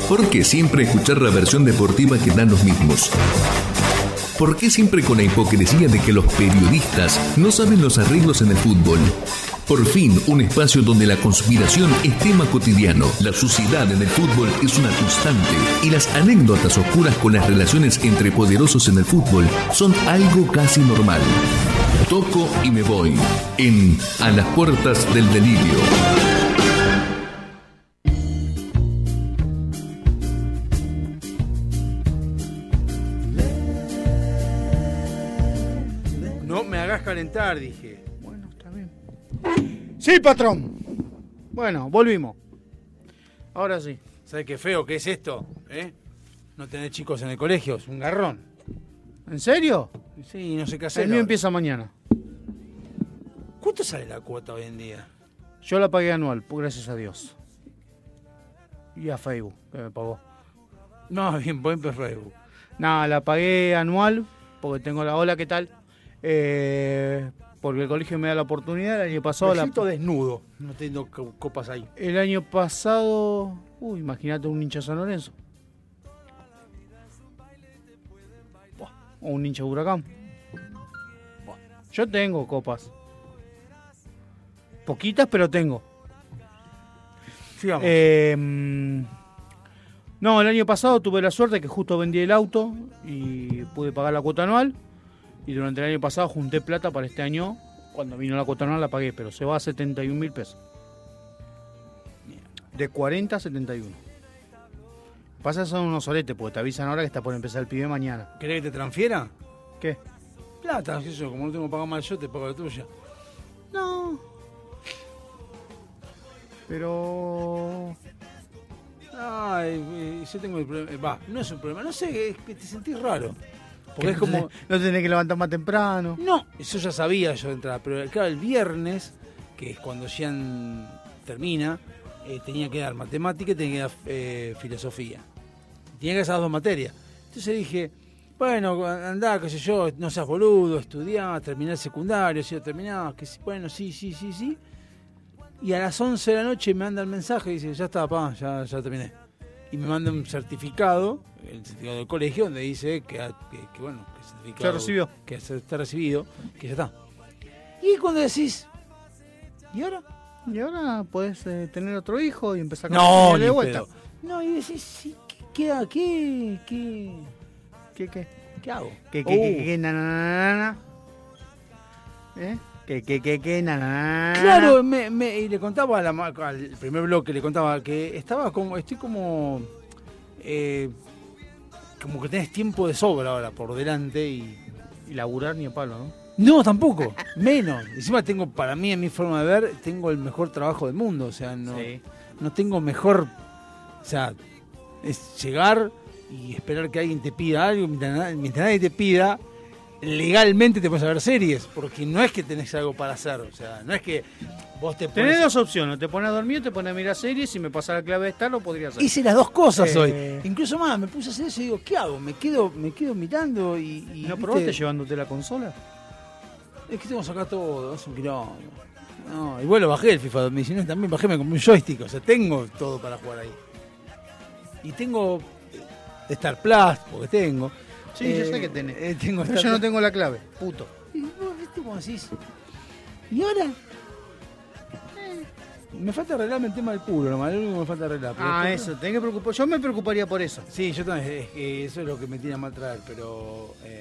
¿Por qué siempre escuchar la versión deportiva que dan los mismos? ¿Por qué siempre con la hipocresía de que los periodistas no saben los arreglos en el fútbol? Por fin, un espacio donde la conspiración es tema cotidiano, la suciedad en el fútbol es una constante y las anécdotas oscuras con las relaciones entre poderosos en el fútbol son algo casi normal. Toco y me voy en A las puertas del delirio. No me hagas calentar, dije. Bueno, está bien. Sí, patrón. Bueno, volvimos. Ahora sí. ¿Sabes qué feo que es esto? No tener chicos en el colegio, es un garrón. ¿En serio? Sí, no sé qué hacer. El mío ahora. empieza mañana. ¿Cuánto sale la cuota hoy en día? Yo la pagué anual, gracias a Dios. Y a Facebook, que me pagó. No, bien, buen Facebook. Nada, la pagué anual, porque tengo la ola, ¿qué tal? Porque el colegio me da la oportunidad. El año pasado Me siento desnudo, no tengo copas ahí. El año pasado... imagínate un hincha de San Lorenzo. O un hincha de Huracán. Yo tengo copas. Poquitas, pero tengo. Sigamos. No, el año pasado tuve la suerte que justo vendí el auto y pude pagar la cuota anual. Y durante el año pasado junté plata para este año. Cuando vino la cuota anual la pagué, pero se va a 71.000 pesos. De 40 a 71. Pasa que son unos soletes, porque te avisan ahora que está por empezar el pibe mañana. ¿Querés que te transfiera? ¿Qué? Plata, qué sé yo, como no tengo que pagar mal yo, te pago la tuya. No. Pero... Ay, yo tengo el problema. No es un problema, no sé, es que te sentís raro. Porque es no como... No tenés que levantar más temprano. No, eso ya sabía yo de entrada, pero claro, el viernes, que es cuando Jean termina, tenía que dar matemática y tenía que dar filosofía. Tenía que dar esas dos materias. Entonces dije, bueno, andá, qué sé yo, no seas boludo, estudiá, terminá el secundario, si lo terminás, que bueno, sí. Y a las 11 de la noche me manda el mensaje y dice, ya está, papá, ya terminé. Y me manda un certificado, el certificado del colegio, donde dice que bueno, que el certificado Ya recibió. que está recibido, que ya está. Y cuando decís, ¿y ahora? Y ahora podés tener otro hijo y empezar con No, de ni vuelta. pedo. No, y decís, sí, ¿qué hago? ¿Qué hago? ¿Qué, na, na, na, na? ¿Eh? ¿Qué, na, na, na, na? Claro, y le contaba al primer bloque, le contaba que estoy como que tenés tiempo de sobra ahora por delante y laburar ni a palo, ¿no? no, tampoco, menos. Encima tengo, para mí, en mi forma de ver, tengo el mejor trabajo del mundo, o sea, no tengo mejor, o sea, es llegar y esperar que alguien te pida algo, mientras nadie te pida, legalmente te puedes ver series, porque no es que tenés algo para hacer, o sea, no es que vos te pones... Tenés dos opciones, te pones a dormir o te pones a mirar series. Si me pasa la clave de estar, lo podría hacer. Hice las dos cosas hoy. Incluso más, me puse a hacer eso y digo, ¿qué hago? Me quedo mirando y ¿No probaste llevándote la consola? Es que tengo que sacar todo, es un quilombo. No, igual lo bajé el FIFA 2019, también bajé, me compré un joystick, o sea, tengo todo para jugar ahí. Y tengo Star Plus, porque tengo. Sí, yo sé que tenés. Tengo Pero yo no tengo la clave, puto. Y vos, ¿viste cómo decís? ¿Y ahora? Me falta arreglarme el tema del culo, nomás, lo único que me falta arreglar. Pero Eso, tenés que preocupar. Yo me preocuparía por eso. sí, yo también, es que eso es lo que me tiene a mal traer, pero...